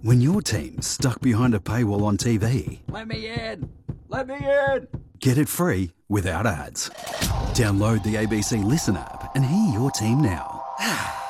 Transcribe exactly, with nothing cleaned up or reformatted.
When your team's stuck behind a paywall on T V, Let me in! Let me in! get it free without ads. Download the A B C Listen app and hear your team now.